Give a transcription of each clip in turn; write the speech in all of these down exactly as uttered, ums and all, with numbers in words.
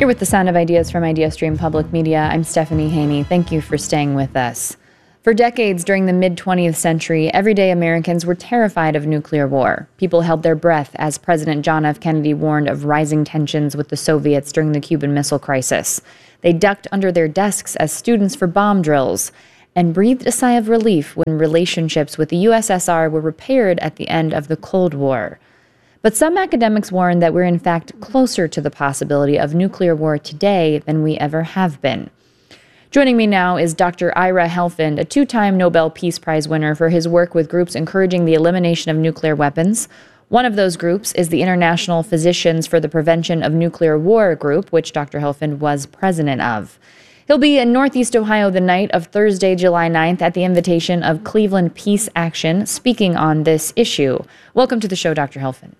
You're with the Sound of Ideas from IdeaStream Public Media. I'm Stephanie Haney. Thank you for staying with us. For decades during the mid-twentieth century, everyday Americans were terrified of nuclear war. People held their breath as President John F. Kennedy warned of rising tensions with the Soviets during the Cuban Missile Crisis. They ducked under their desks as students for bomb drills and breathed a sigh of relief when relationships with the U S S R were repaired at the end of the Cold War. But some academics warn that we're in fact closer to the possibility of nuclear war today than we ever have been. Joining me now is Doctor Ira Helfand, a two-time Nobel Peace Prize winner for his work with groups encouraging the elimination of nuclear weapons. One of those groups is the International Physicians for the Prevention of Nuclear War group, which Doctor Helfand was president of. He'll be in Northeast Ohio the night of Thursday, July ninth, at the invitation of Cleveland Peace Action, speaking on this issue. Welcome to the show, Doctor Helfand.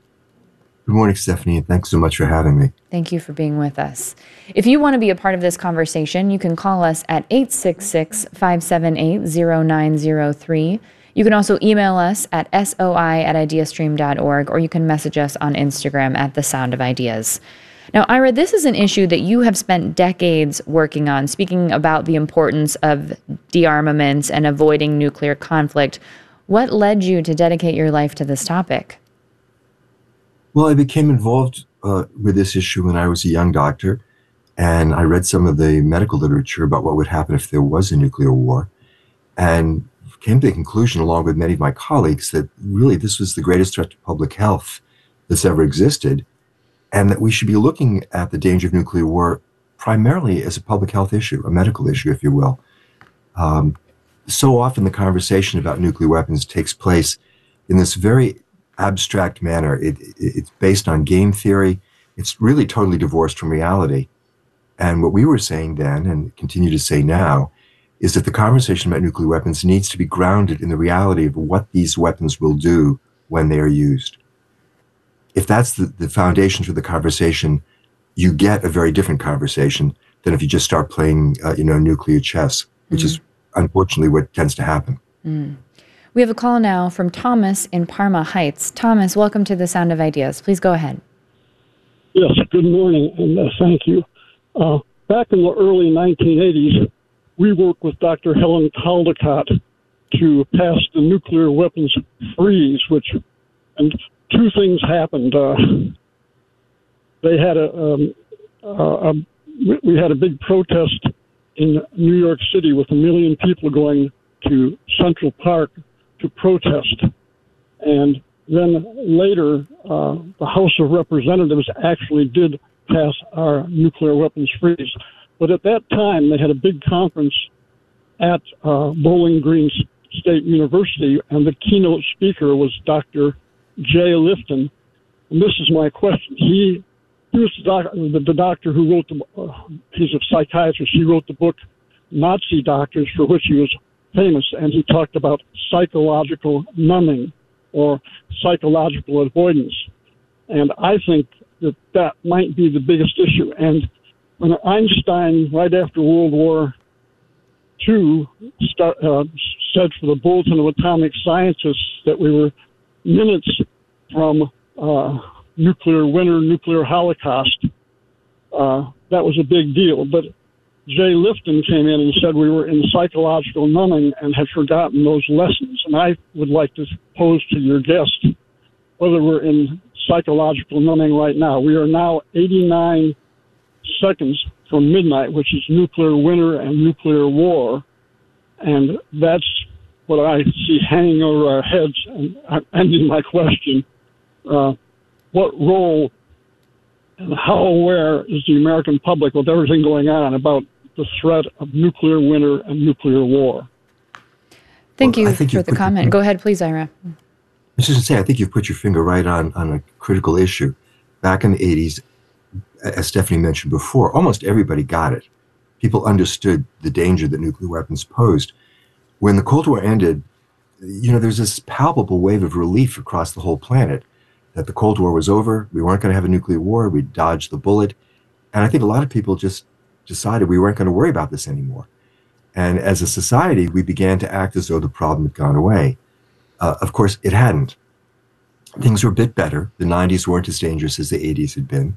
Good morning, Stephanie, and thanks so much for having me. Thank you for being with us. If you want to be a part of this conversation, you can call us at eight six six, five seven eight, zero nine zero three. You can also email us at soi at ideastream dot org, or you can message us on Instagram at The Sound of Ideas. Now, Ira, this is an issue that you have spent decades working on, speaking about the importance of de-armaments and avoiding nuclear conflict. What led you to dedicate your life to this topic? Well, I became involved uh, with this issue when I was a young doctor, and I read some of the medical literature about what would happen if there was a nuclear war, and came to the conclusion, along with many of my colleagues, that really this was the greatest threat to public health that's ever existed, and that we should be looking at the danger of nuclear war primarily as a public health issue, a medical issue, if you will. Um, so often the conversation about nuclear weapons takes place in this very abstract manner. It, it, it's based on game theory. It's really totally divorced from reality. And what we were saying then, and continue to say now, is that the conversation about nuclear weapons needs to be grounded in the reality of what these weapons will do when they are used. If that's the, the foundation for the conversation, you get a very different conversation than if you just start playing, uh, you know, nuclear chess, which mm. is unfortunately what tends to happen. Mm. We have a call now from Thomas in Parma Heights. Thomas, welcome to The Sound of Ideas. Please go ahead. Yes, good morning, and uh, thank you. Uh, back in the early nineteen eighties, we worked with Doctor Helen Caldicott to pass the nuclear weapons freeze, which, and two things happened. Uh, they had a, um, uh, a, we had a big protest in New York City with a million people going to Central Park to protest. And then later, uh, the House of Representatives actually did pass our nuclear weapons freeze. But at that time, they had a big conference at uh, Bowling Green State University, and the keynote speaker was Doctor Jay Lifton. And this is my question. He, he was the, doc, the, the doctor who wrote the, uh, he's a psychiatrist. He wrote the book Nazi Doctors, for which he was famous, and he talked about psychological numbing or psychological avoidance. And I think that that might be the biggest issue. And when Einstein, right after World War Two, start, uh, said for the Bulletin of Atomic Scientists that we were minutes from uh, nuclear winter, nuclear holocaust, uh, that was a big deal. But Jay Lifton came in and said we were in psychological numbing and had forgotten those lessons. And I would like to pose to your guest whether we're in psychological numbing right now. We are now eighty-nine seconds from midnight, which is nuclear winter and nuclear war. And that's what I see hanging over our heads. And I'm ending my question. Uh, what role and how aware is the American public with everything going on about the threat of nuclear winter and nuclear war? Thank well, you for the comment. Your, Go ahead, please, Ira. I was just going to say, I think you've put your finger right on, on a critical issue. Back in the eighties, as Stephanie mentioned before, almost everybody got it. People understood the danger that nuclear weapons posed. When the Cold War ended, you know, there's this palpable wave of relief across the whole planet that the Cold War was over. We weren't going to have a nuclear war. We dodged the bullet. And I think a lot of people just decided we weren't going to worry about this anymore. And as a society, we began to act as though the problem had gone away. Uh, of course, it hadn't. Things were a bit better. The nineties weren't as dangerous as the eighties had been.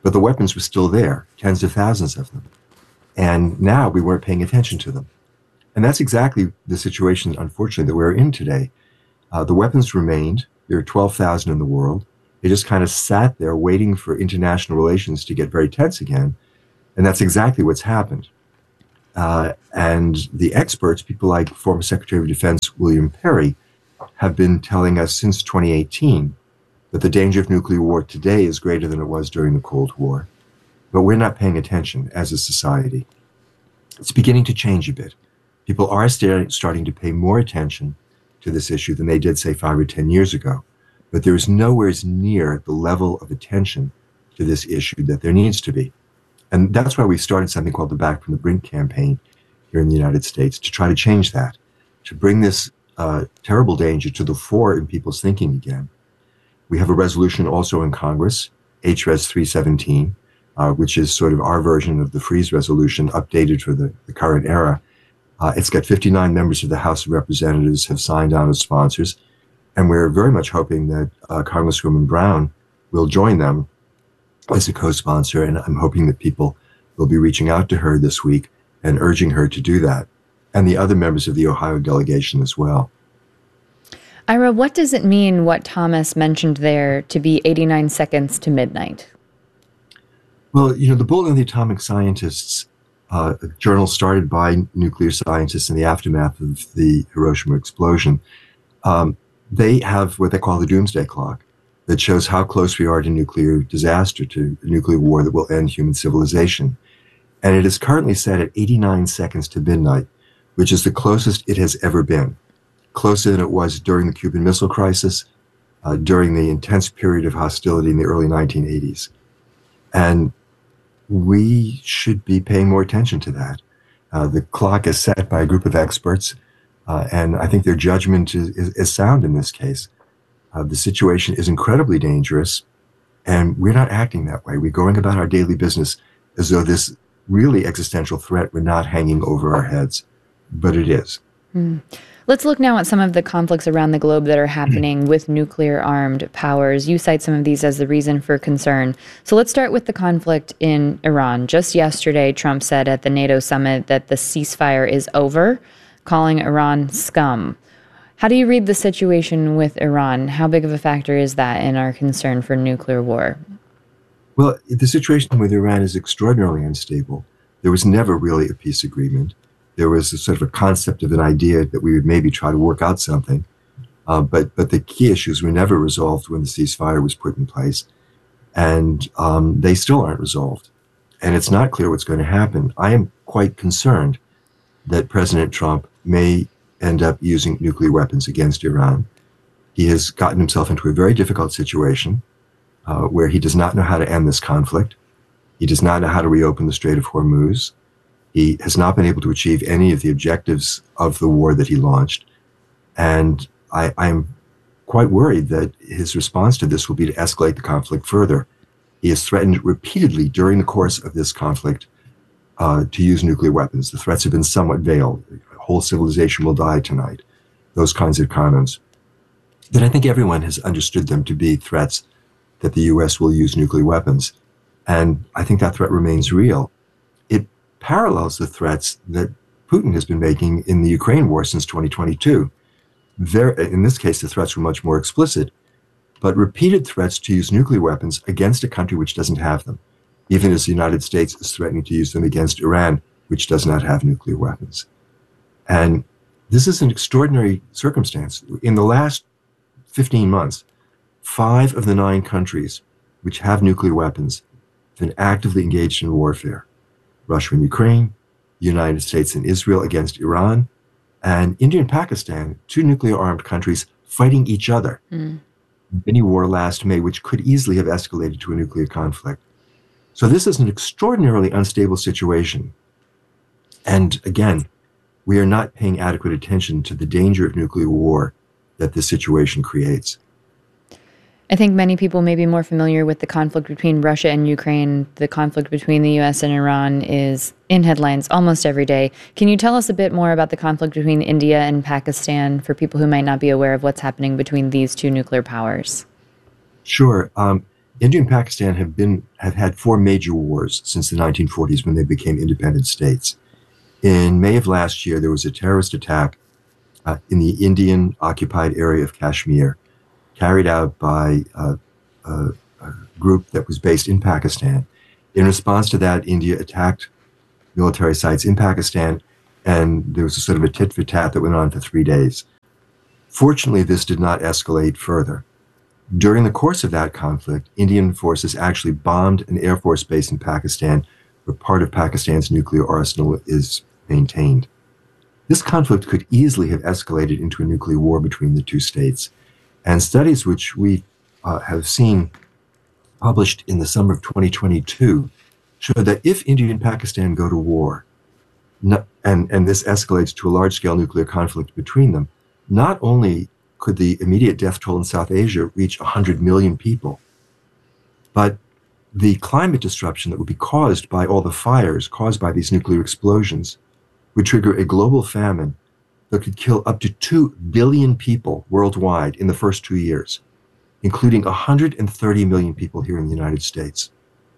but the weapons were still there, tens of thousands of them. And now we weren't paying attention to them. And that's exactly the situation, unfortunately, that we're in today. Uh, the weapons remained. There are twelve thousand in the world. They just kind of sat there waiting for international relations to get very tense again. And that's exactly what's happened. Uh, and the experts, people like former Secretary of Defense William Perry, have been telling us since twenty eighteen that the danger of nuclear war today is greater than it was during the Cold War. But we're not paying attention as a society. It's beginning to change a bit. People are st- starting to pay more attention to this issue than they did, say, five or ten years ago. But there is nowhere near the level of attention to this issue that there needs to be. And that's why we started something called the Back from the Brink campaign here in the United States, to try to change that, to bring this uh, terrible danger to the fore in people's thinking again. We have a resolution also in Congress, H Res three seventeen, uh, which is sort of our version of the Freeze resolution updated for the, the current era. Uh, it's got fifty-nine members of the House of Representatives have signed on as sponsors, and we're very much hoping that uh, Congresswoman Brown will join them as a co-sponsor, and I'm hoping that people will be reaching out to her this week and urging her to do that, and the other members of the Ohio delegation as well. Ira, what does it mean, what Thomas mentioned there, to be eighty-nine seconds to midnight? Well, you know, the Bulletin of the Atomic Scientists, uh, a journal started by nuclear scientists in the aftermath of the Hiroshima explosion, um, they have what they call the doomsday clock that shows how close we are to nuclear disaster, to a nuclear war that will end human civilization. And it is currently set at eighty-nine seconds to midnight, which is the closest it has ever been. Closer than it was during the Cuban Missile Crisis, uh, during the intense period of hostility in the early nineteen eighties. And we should be paying more attention to that. Uh, the clock is set by a group of experts, uh, and I think their judgment is, is, is sound in this case. Uh, the situation is incredibly dangerous, and we're not acting that way. We're going about our daily business as though this really existential threat were not hanging over our heads, but it is. Mm. Let's look now at some of the conflicts around the globe that are happening with nuclear-armed powers. You cite some of these as the reason for concern. So let's start with the conflict in Iran. Just yesterday, Trump said at the NATO summit that the ceasefire is over, calling Iran scum. How do you read the situation with Iran? How big of a factor is that in our concern for nuclear war? Well, the situation with Iran is extraordinarily unstable. There was never really a peace agreement. There was a sort of a concept of an idea that we would maybe try to work out something. Uh, but but the key issues were never resolved when the ceasefire was put in place. And um, they still aren't resolved. And it's not clear what's going to happen. I am quite concerned that President Trump may end up using nuclear weapons against Iran. He has gotten himself into a very difficult situation uh, where he does not know how to end this conflict. He does not know how to reopen the Strait of Hormuz. He has not been able to achieve any of the objectives of the war that he launched. And I, I'm quite worried that his response to this will be to escalate the conflict further. He has threatened repeatedly during the course of this conflict uh, to use nuclear weapons. The threats have been somewhat veiled. A whole civilization will die tonight. Those kinds of comments. But I think everyone has understood them to be threats that the U S will use nuclear weapons. And I think that threat remains real. It parallels the threats that Putin has been making in the Ukraine war since twenty twenty-two. There, in this case, the threats were much more explicit, but repeated threats to use nuclear weapons against a country which doesn't have them, even as the United States is threatening to use them against Iran, which does not have nuclear weapons. And this is an extraordinary circumstance. In the last fifteen months, five of the nine countries which have nuclear weapons have been actively engaged in warfare. Russia and Ukraine, the United States and Israel against Iran, and India and Pakistan, two nuclear-armed countries fighting each other. Mm. Mini war last May, which could easily have escalated to a nuclear conflict. So this is an extraordinarily unstable situation. And again, we are not paying adequate attention to the danger of nuclear war that this situation creates. I think many people may be more familiar with the conflict between Russia and Ukraine. The conflict between the U S and Iran is in headlines almost every day. Can you tell us a bit more about the conflict between India and Pakistan for people who might not be aware of what's happening between these two nuclear powers? Sure. Um, India and Pakistan have been have had four major wars since the nineteen forties when they became independent states. In May of last year, there was a terrorist attack uh, in the Indian-occupied area of Kashmir, carried out by uh, a, a group that was based in Pakistan. In response to that, India attacked military sites in Pakistan, and there was a sort of a tit-for-tat that went on for three days. Fortunately, this did not escalate further. During the course of that conflict, Indian forces actually bombed an Air Force base in Pakistan, where part of Pakistan's nuclear arsenal is maintained. This conflict could easily have escalated into a nuclear war between the two states. And studies which we uh, have seen published in the summer of twenty twenty-two show that if India and Pakistan go to war, not, and, and this escalates to a large-scale nuclear conflict between them, not only could the immediate death toll in South Asia reach one hundred million people, but the climate disruption that would be caused by all the fires caused by these nuclear explosions would trigger a global famine that could kill up to two billion people worldwide in the first two years, including one hundred thirty million people here in the United States.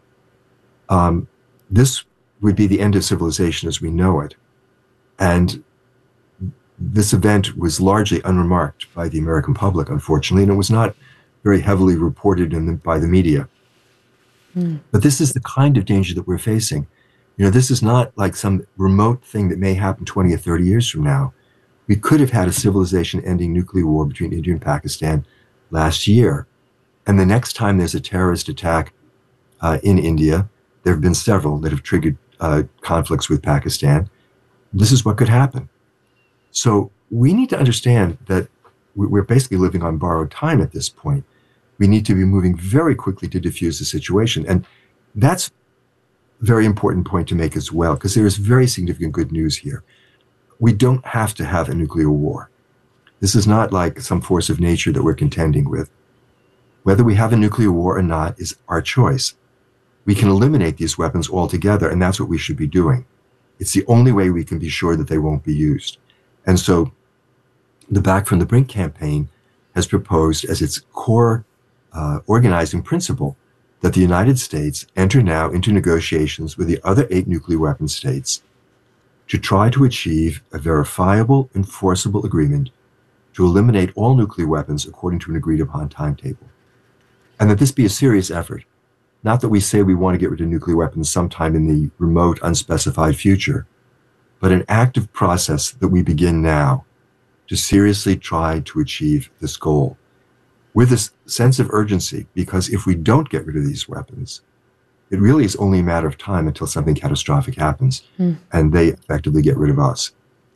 Um, this would be the end of civilization as we know it. And this event was largely unremarked by the American public, unfortunately, and it was not very heavily reported in the, by the media. Mm. But this is the kind of danger that we're facing. You know, this is not like some remote thing that may happen twenty or thirty years from now. We could have had a civilization-ending nuclear war between India and Pakistan last year. And the next time there's a terrorist attack uh, in India, there have been several that have triggered uh, conflicts with Pakistan. This is what could happen. So we need to understand that we're basically living on borrowed time at this point. We need to be moving very quickly to diffuse the situation. And that's a very important point to make as well, because there is very significant good news here. We don't have to have a nuclear war. This is not like some force of nature that we're contending with. Whether we have a nuclear war or not is our choice. We can eliminate these weapons altogether, and that's what we should be doing. It's the only way we can be sure that they won't be used. And so the Back from the Brink campaign has proposed as its core uh, organizing principle that the United States enter now into negotiations with the other eight nuclear weapon states to try to achieve a verifiable, enforceable agreement to eliminate all nuclear weapons according to an agreed-upon timetable. And that this be a serious effort. Not that we say we want to get rid of nuclear weapons sometime in the remote, unspecified future, but an active process that we begin now to seriously try to achieve this goal with this sense of urgency, because if we don't get rid of these weapons, it really is only a matter of time until something catastrophic happens mm. and they effectively get rid of us.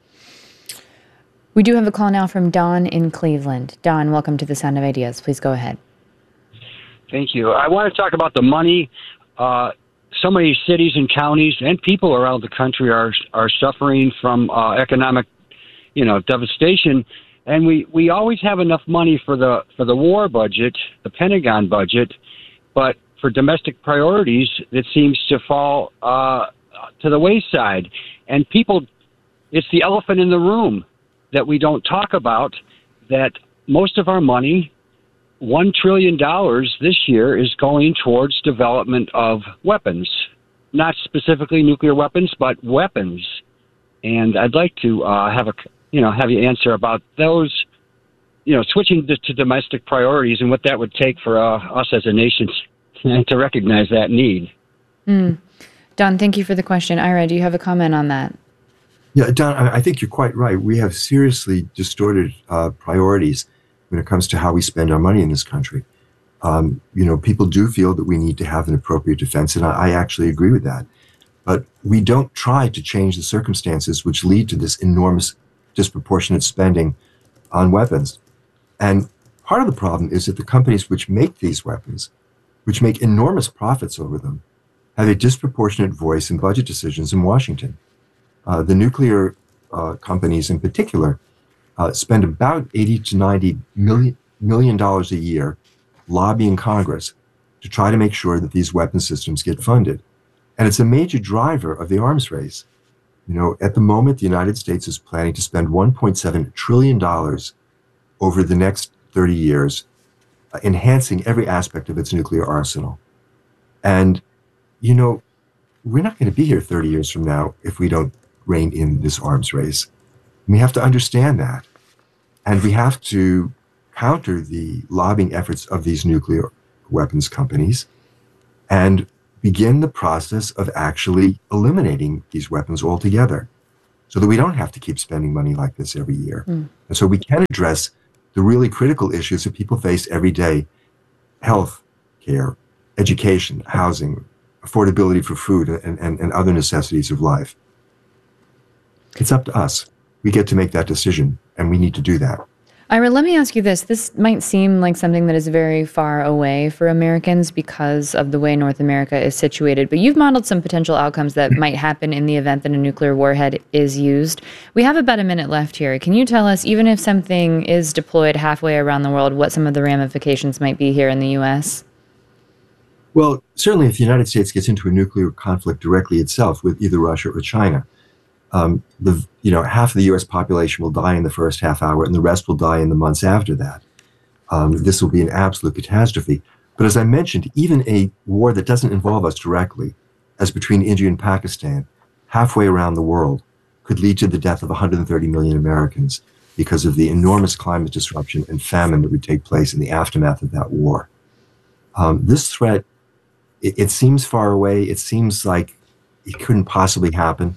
We do have a call now from Don in Cleveland. Don, welcome to The Sound of Ideas. Please go ahead. Thank you. I want to talk about the money. Uh, so many cities and counties and people around the country are are suffering from uh, economic, you know, devastation, and we, we always have enough money for the for the war budget, the Pentagon budget, but for domestic priorities, it seems to fall uh, to the wayside. And people, it's the elephant in the room that we don't talk about. That most of our money, One trillion dollars this year, is going towards development of weapons, not specifically nuclear weapons, but weapons. And I'd like to uh, have a, you know, have you answer about those, you know, switching to, to domestic priorities and what that would take for uh, us as a nation to recognize that need. Mm. Don, thank you for the question. Ira, do you have a comment on that? Yeah, Don, I think you're quite right. We have seriously distorted uh, priorities when it comes to how we spend our money in this country. Um, you know, people do feel that we need to have an appropriate defense, and I, I actually agree with that. But we don't try to change the circumstances which lead to this enormous, disproportionate spending on weapons. And part of the problem is that the companies which make these weapons, which make enormous profits over them, have a disproportionate voice in budget decisions in Washington. Uh, the nuclear uh, companies in particular Uh, spend about eighty to ninety million, million dollars a year lobbying Congress to try to make sure that these weapon systems get funded. And it's a major driver of the arms race. You know, at the moment, the United States is planning to spend one point seven trillion dollars over the next thirty years uh, enhancing every aspect of its nuclear arsenal. And, you know, we're not going to be here thirty years from now if we don't rein in this arms race. We have to understand that. And we have to counter the lobbying efforts of these nuclear weapons companies and begin the process of actually eliminating these weapons altogether so that we don't have to keep spending money like this every year. Mm. And so we can address the really critical issues that people face every day: health care, education, housing, affordability for food, and, and, and other necessities of life. It's up to us. We get to make that decision, and we need to do that. Ira, let me ask you this. This might seem like something that is very far away for Americans because of the way North America is situated, but you've modeled some potential outcomes that might happen in the event that a nuclear warhead is used. We have about a minute left here. Can you tell us, even if something is deployed halfway around the world, what some of the ramifications might be here in the U S? Well, certainly if the United States gets into a nuclear conflict directly itself with either Russia or China, Um, the you know half of the U S population will die in the first half hour, and the rest will die in the months after that. Um, this will be an absolute catastrophe. But as I mentioned, even a war that doesn't involve us directly, as between India and Pakistan, halfway around the world, could lead to the death of one hundred thirty million Americans because of the enormous climate disruption and famine that would take place in the aftermath of that war. Um, this threat, it, it seems far away. It seems like it couldn't possibly happen.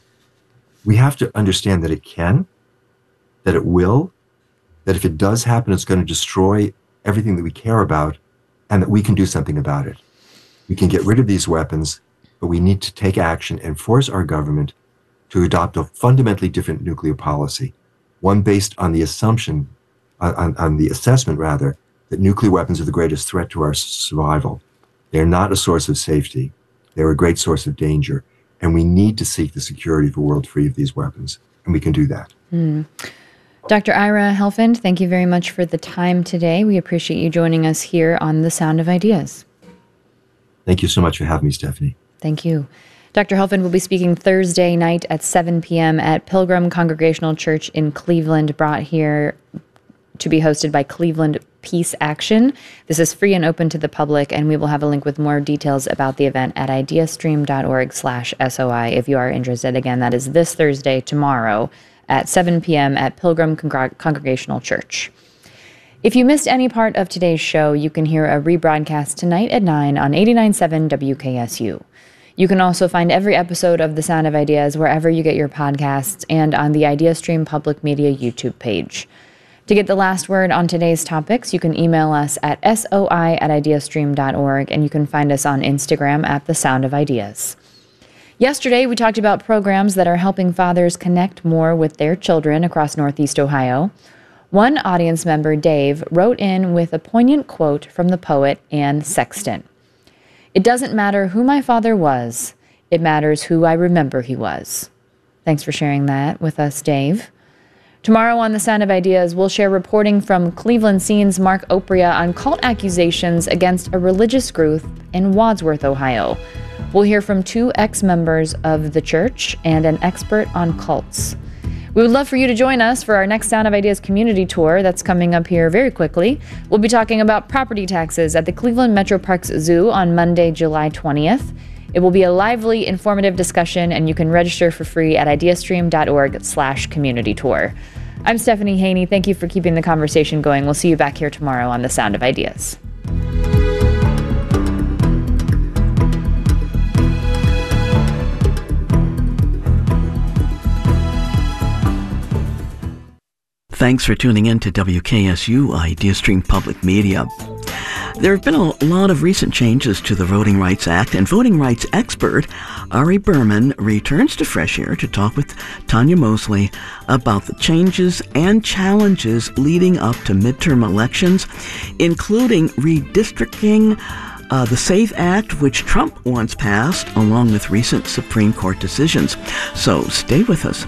We have to understand that it can, that it will, that if it does happen, it's going to destroy everything that we care about, and that we can do something about it. We can get rid of these weapons, but we need to take action and force our government to adopt a fundamentally different nuclear policy, one based on the assumption, on, on the assessment rather, that nuclear weapons are the greatest threat to our survival. They're not a source of safety. They're a great source of danger. And we need to seek the security of a world free of these weapons. And we can do that. Mm. Doctor Ira Helfand, thank you very much for the time today. We appreciate you joining us here on The Sound of Ideas. Thank you so much for having me, Stephanie. Thank you. Doctor Helfand will be speaking Thursday night at seven p.m. at Pilgrim Congregational Church in Cleveland, brought here to be hosted by Cleveland Peace Action. This is free and open to the public, and we will have a link with more details about the event at ideastream.org slash SOI if you are interested. Again, that is this Thursday, tomorrow, at seven p.m. at Pilgrim Congr- Congregational Church. If you missed any part of today's show, you can hear a rebroadcast tonight at nine on eighty-nine point seven W K S U. You can also find every episode of The Sound of Ideas wherever you get your podcasts and on the IdeaStream Public Media YouTube page. To get the last word on today's topics, you can email us at soi at ideastream dot org, and you can find us on Instagram at The Sound of Ideas. Yesterday, we talked about programs that are helping fathers connect more with their children across Northeast Ohio. One audience member, Dave, wrote in with a poignant quote from the poet Anne Sexton. "It doesn't matter who my father was, it matters who I remember he was." Thanks for sharing that with us, Dave. Tomorrow on The Sound of Ideas, we'll share reporting from Cleveland Scene's Mark Opria on cult accusations against a religious group in Wadsworth, Ohio. We'll hear from two ex-members of the church and an expert on cults. We would love for you to join us for our next Sound of Ideas community tour that's coming up here very quickly. We'll be talking about property taxes at the Cleveland Metro Parks Zoo on Monday, July twentieth. It will be a lively, informative discussion, and you can register for free at ideastream.org slash community tour. I'm Stephanie Haney. Thank you for keeping the conversation going. We'll see you back here tomorrow on The Sound of Ideas. Thanks for tuning in to W K S U IdeaStream Public Media. There have been a lot of recent changes to the Voting Rights Act, and voting rights expert Ari Berman returns to Fresh Air to talk with Tanya Mosley about the changes and challenges leading up to midterm elections, including redistricting, uh, the SAFE Act, which Trump once passed, along with recent Supreme Court decisions. So stay with us.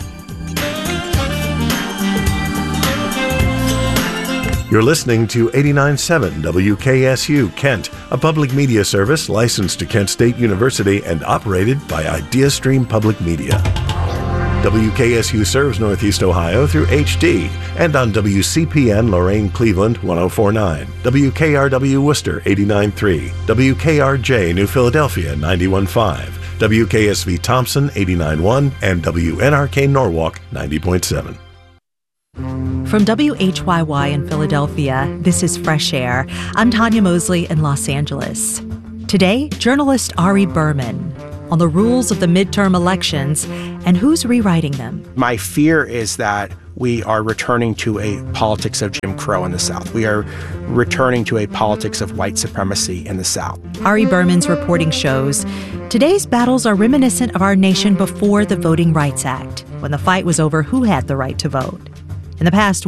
You're listening to eighty-nine point seven W K S U Kent, a public media service licensed to Kent State University and operated by IdeaStream Public Media. W K S U serves Northeast Ohio through H D and on W C P N Lorain Cleveland one oh four point nine, W K R W Worcester eighty-nine point three, W K R J New Philadelphia ninety-one point five, W K S V Thompson eighty-nine point one, and W N R K Norwalk ninety point seven. From W H Y Y in Philadelphia, this is Fresh Air. I'm Tanya Mosley in Los Angeles. Today, journalist Ari Berman on the rules of the midterm elections and who's rewriting them. My fear is that we are returning to a politics of Jim Crow in the South. We are returning to a politics of white supremacy in the South. Ari Berman's reporting shows today's battles are reminiscent of our nation before the Voting Rights Act, when the fight was over who had the right to vote. In the past